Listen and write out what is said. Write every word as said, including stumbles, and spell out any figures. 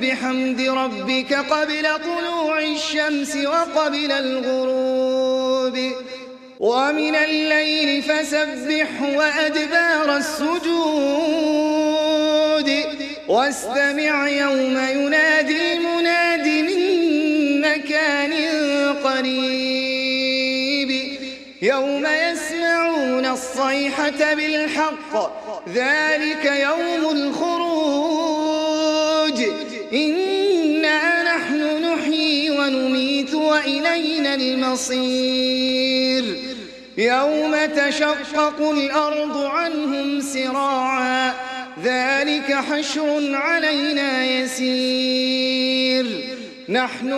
بحمد ربك قبل طلوع الشمس وقبل الغروب ومن الليل فسبحه وأدبار السجود واستمع يوم ينادي المناد من مكان قريب يوم يسمعون الصيحة بالحق ذلك يوم الخروج إنا نحن نحيي ونميت وإلينا المصير يوم تشقق الأرض عنهم سراعا ذلك حشر علينا يسير نحن